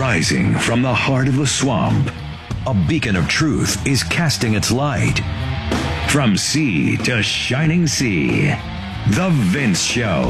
Rising from the heart of the swamp, a beacon of truth is casting its light. From sea to shining sea, The Vince Show.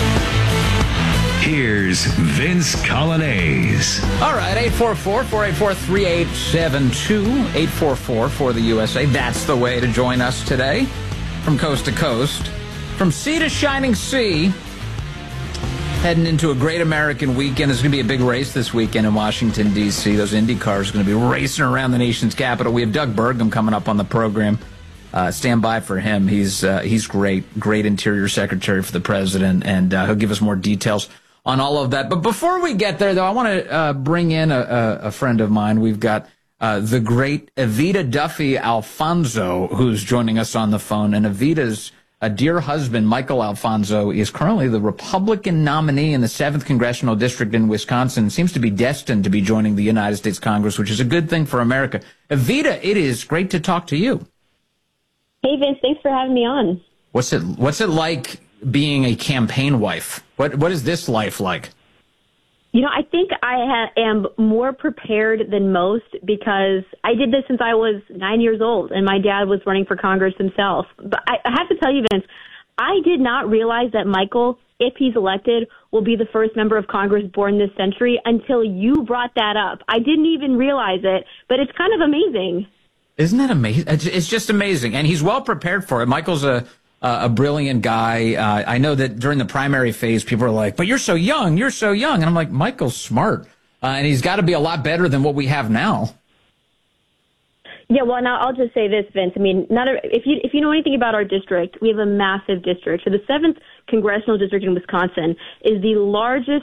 Here's Vince Coglianese. All right, 844-484-3872, 844 for the USA. That's the way to join us today from coast to coast. From sea to shining sea, heading into a great American weekend. There's going to be a big race this weekend in Washington, D.C. Those Indy cars are going to be racing around the nation's capital. We have Doug Burgum coming up on the program. Stand by for him. He's great Interior Secretary for the president, and he'll give us more details on all of that. But before we get there, though, I want to bring in a friend of mine. We've got the great Evita Duffy Alfonso, who's joining us on the phone. And Evita's dear husband, Michael Alfonso, is currently the Republican nominee in the 7th Congressional District in Wisconsin. Seems to be destined to be joining the United States Congress, which is a good thing for America. Evita, it is great to talk to you. Hey, Vince, thanks for having me on. What's it like being a campaign wife? What is this life like? You know, I think I am more prepared than most because I did this since I was 9 years old, and my dad was running for Congress himself. But I have to tell you, Vince, I did not realize that Michael, if he's elected, will be the first member of Congress born this century until you brought that up. I didn't even realize it, but it's kind of amazing. Isn't that amazing? It's just amazing, and he's well prepared for it. Michael's a brilliant guy. I know that during the primary phase, people are like, but you're so young. And I'm like, Michael's smart. And he's got to be a lot better than what we have now. Yeah, well, now I'll just say this, Vince. I mean, if you know anything about our district, we have a massive district. So the 7th Congressional District in Wisconsin is the largest